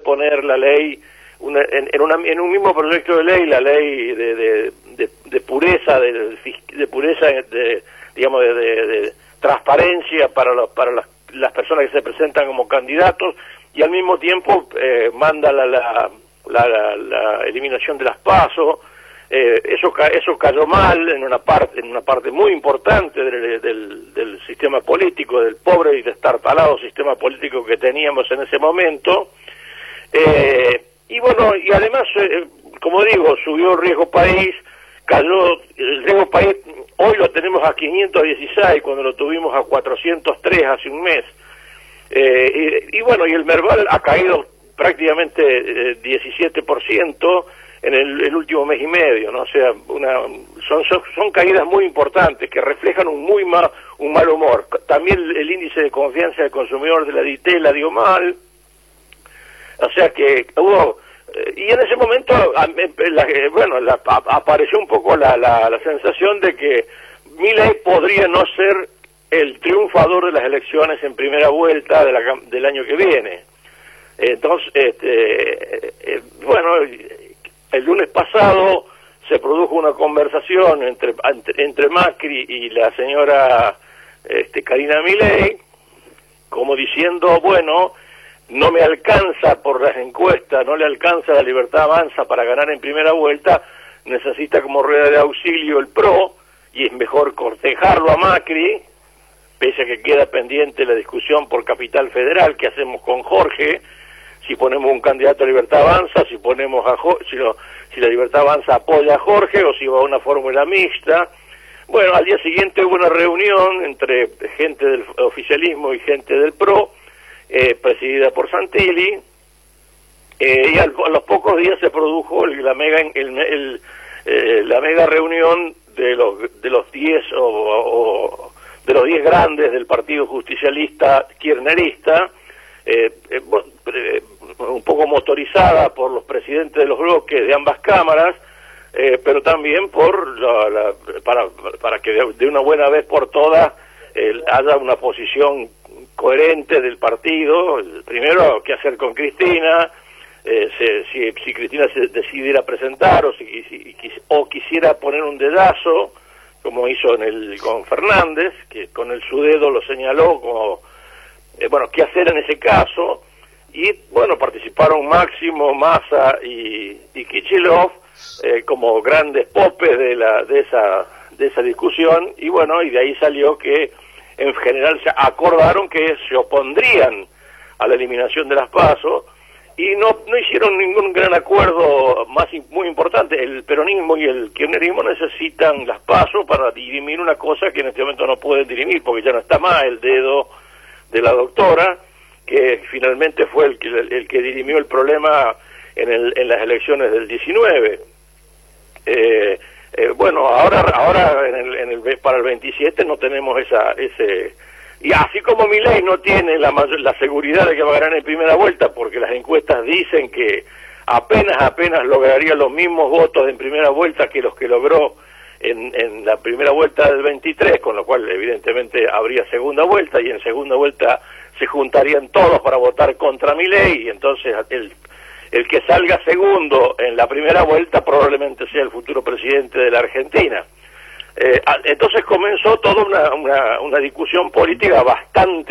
poner la ley en un mismo proyecto de ley, la ley de pureza, de pureza, digamos, de transparencia para las personas que se presentan como candidatos, y al mismo tiempo manda la eliminación de las PASO. Eso cayó mal en una parte muy importante del sistema político, del pobre y destartalado sistema político que teníamos en ese momento. Y bueno, y además, como digo, subió el riesgo país, cayó el riesgo país, hoy lo tenemos a 516 cuando lo tuvimos a 403 hace un mes. Y bueno, y el Merval ha caído prácticamente 17% en el último mes y medio, ¿no? O sea, son caídas muy importantes que reflejan un mal humor. También el índice de confianza del consumidor de la DITELA dio mal. O sea que hubo, y en ese momento, apareció un poco la sensación de que Milei podría no ser el triunfador de las elecciones en primera vuelta del año que viene. Entonces, el lunes pasado se produjo una conversación entre Macri y la señora Karina Milei, como diciendo, bueno, no me alcanza por las encuestas, no le alcanza la Libertad Avanza para ganar en primera vuelta, necesita como rueda de auxilio el PRO, y es mejor cortejarlo a Macri, pese a que queda pendiente la discusión por Capital Federal, ¿qué hacemos con Jorge? Si ponemos un candidato a Libertad Avanza, si la Libertad Avanza apoya a Jorge, o si va a una fórmula mixta. Bueno, al día siguiente hubo una reunión entre gente del oficialismo y gente del PRO, presidida por Santilli, y a los pocos días se produjo la mega reunión de los 10 de los 10 grandes del Partido Justicialista kirchnerista, un poco motorizada por los presidentes de los bloques de ambas cámaras, pero también para que de una buena vez por todas haya una posición coherente del partido. Primero, qué hacer con Cristina, si Cristina se decidiera presentar o quisiera poner un dedazo, como hizo con Fernández, que con su dedo lo señaló como, qué hacer en ese caso. Y bueno, participaron Máximo, Massa y Kicillof como grandes popes de esa discusión, y bueno, y de ahí salió que en general se acordaron que se opondrían a la eliminación de las PASO, y no hicieron ningún gran acuerdo muy importante. El peronismo y el kirchnerismo necesitan las PASO para dirimir una cosa que en este momento no pueden dirimir, porque ya no está más el dedo de la doctora, que finalmente fue el que dirimió el problema en las elecciones del 19. Ahora para el 27 no tenemos ese, y así como Milei no tiene la seguridad de que va a ganar en primera vuelta, porque las encuestas dicen que apenas lograría los mismos votos en primera vuelta que los que logró en la primera vuelta del 23, con lo cual evidentemente habría segunda vuelta, y en segunda vuelta se juntarían todos para votar contra Milei, y entonces el que salga segundo en la primera vuelta probablemente sea el futuro presidente de la Argentina. Entonces comenzó toda una discusión política bastante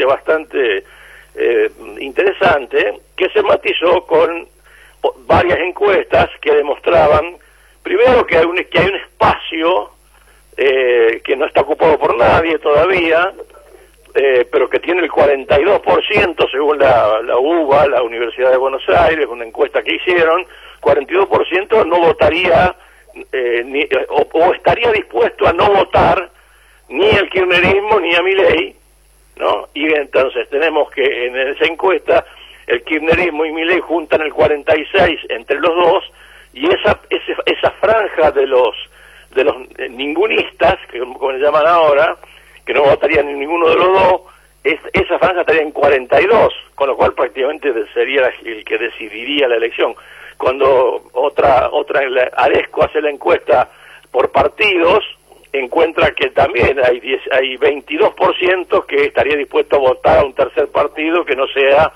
interesante, que se matizó con varias encuestas que demostraban, primero, que hay un espacio que no está ocupado por nadie todavía, pero que tiene el 42%, según la UBA, la Universidad de Buenos Aires, una encuesta que hicieron. 42% no votaría, o estaría dispuesto a no votar ni al kirchnerismo ni a Milei, ¿no? Y entonces tenemos que en esa encuesta el kirchnerismo y Milei juntan el 46 entre los dos, y esa franja de los ningunistas, que como le llaman ahora, que no votarían ni ninguno de los dos, esa franja estaría en 42, con lo cual prácticamente sería el que decidiría la elección. Cuando otra Aresco hace la encuesta por partidos, encuentra que también hay 22% que estaría dispuesto a votar a un tercer partido que no sea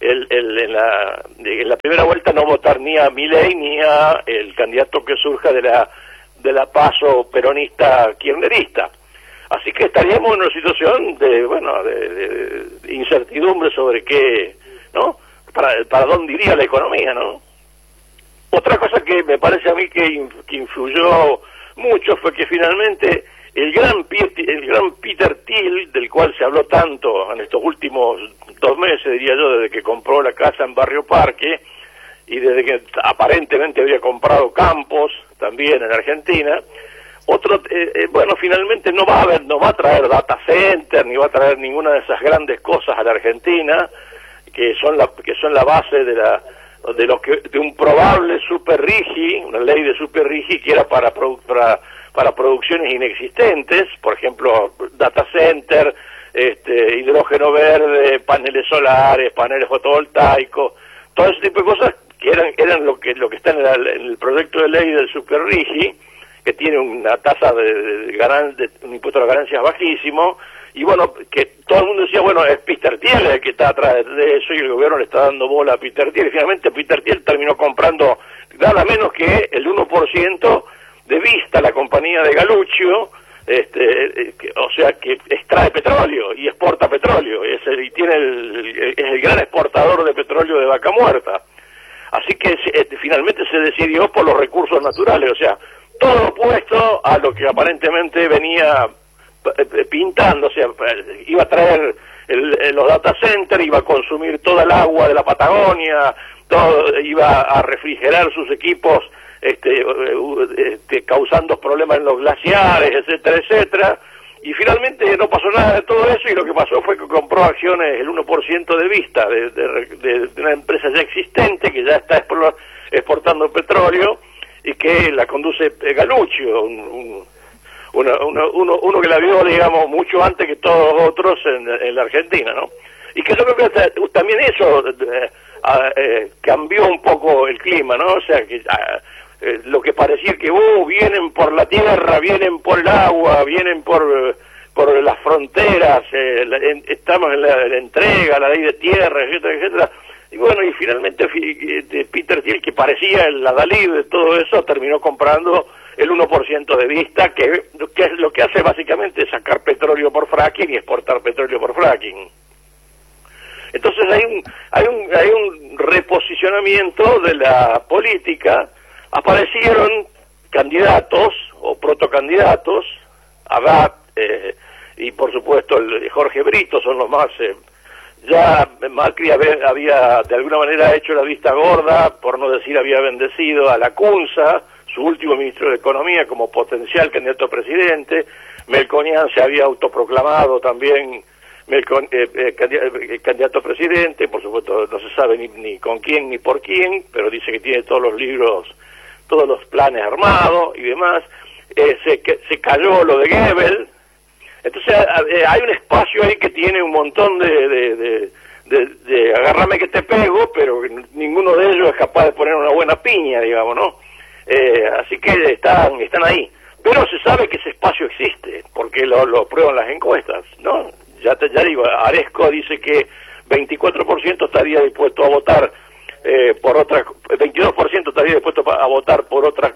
en la primera vuelta no votar ni a Milei ni a el candidato que surja de la PASO peronista kirchnerista. Así que estaríamos en una situación de incertidumbre sobre qué, ¿no? Para dónde iría la economía, ¿no? Otra cosa que me parece a mí que influyó mucho fue que finalmente el gran Peter Thiel, del cual se habló tanto en estos últimos 2 meses, diría yo, desde que compró la casa en Barrio Parque y desde que aparentemente había comprado campos también en Argentina, finalmente no va a traer data center ni va a traer ninguna de esas grandes cosas a la Argentina que son la base de un probable super RIGI, una ley de super RIGI que era para producciones inexistentes, por ejemplo, data center, hidrógeno verde, paneles solares, paneles fotovoltaicos, todo ese tipo de cosas que eran lo que está en el proyecto de ley del super RIGI, que tiene una tasa de un impuesto a las ganancias bajísimo, y bueno, que todo el mundo decía, bueno, es Peter Thiel el que está atrás de eso, y el gobierno le está dando bola a Peter Thiel, y finalmente Peter Thiel terminó comprando nada menos que el 1% de Vista, la compañía de Galuccio, o sea, que extrae petróleo y exporta petróleo, es el gran exportador de petróleo de Vaca Muerta. Así que finalmente se decidió por los recursos naturales, o sea, todo opuesto a lo que aparentemente venía pintando, o sea, iba a traer los data centers, iba a consumir toda el agua de la Patagonia, iba a refrigerar sus equipos, causando problemas en los glaciares, etcétera, etcétera, y finalmente no pasó nada de todo eso, y lo que pasó fue que compró acciones, el 1% de Vista, de una empresa ya existente, que ya está exportando petróleo, y que la conduce Galuccio, uno que la vio, digamos, mucho antes que todos los otros en la Argentina, ¿no? Y que yo creo que también eso cambió un poco el clima, ¿no? O sea, que lo que parecía que vienen por la tierra, vienen por el agua, vienen por las fronteras, estamos en la entrega, la ley de tierra, etcétera, etcétera. Y bueno, y finalmente Peter Thiel, que parecía el adalid de todo eso, terminó comprando el 1% de Vista, que es lo que hace básicamente sacar petróleo por fracking y exportar petróleo por fracking. Entonces hay un reposicionamiento de la política. Aparecieron candidatos o protocandidatos, Haddad y por supuesto Jorge Brito son los más. Ya Macri había de alguna manera hecho la vista gorda, por no decir había bendecido a Lacunza, su último ministro de Economía, como potencial candidato a presidente. Melconian se había autoproclamado también candidato a presidente, por supuesto no se sabe ni con quién ni por quién, pero dice que tiene todos los libros, todos los planes armados y demás. Se cayó lo de Goebbels. Entonces hay un espacio ahí que tiene un montón de agárrame que te pego, pero ninguno de ellos es capaz de poner una buena piña, digamos, ¿no? Así que están ahí. Pero se sabe que ese espacio existe, porque lo prueban las encuestas, ¿no? Ya digo, Aresco dice que 24% estaría dispuesto a votar por otra, 22% estaría dispuesto a votar por otra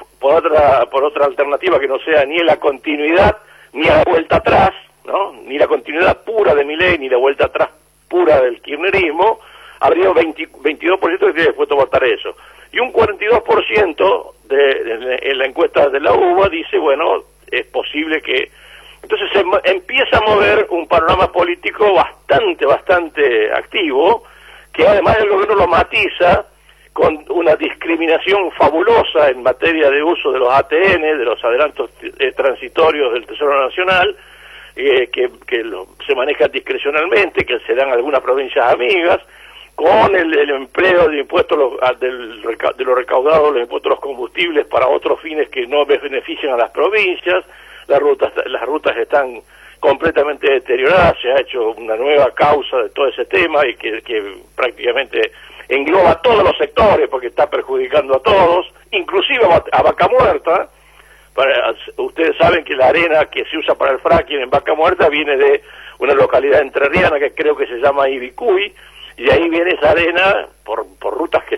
alternativa que no sea ni la continuidad ni la vuelta atrás, ¿no? Ni la continuidad pura de Milei ni la vuelta atrás pura del kirchnerismo. Habría 22% que estaría dispuesto a votar eso. Y un 42% en la encuesta de la UBA dice, bueno, es posible que... Entonces se empieza a mover un panorama político bastante activo, que además el gobierno lo matiza con una discriminación fabulosa en materia de uso de los ATN, de los adelantos transitorios del Tesoro Nacional, que se manejan discrecionalmente, que se dan a algunas provincias amigas, con el empleo de impuestos de lo recaudado, los impuestos a los combustibles para otros fines que no benefician a las provincias. Las rutas están completamente deterioradas, se ha hecho una nueva causa de todo ese tema y que prácticamente engloba a todos los sectores porque está perjudicando a todos, inclusive a Vaca Muerta. Ustedes saben que la arena que se usa para el fracking en Vaca Muerta viene de una localidad entrerriana que creo que se llama Ibicuy, y de ahí viene esa arena por rutas que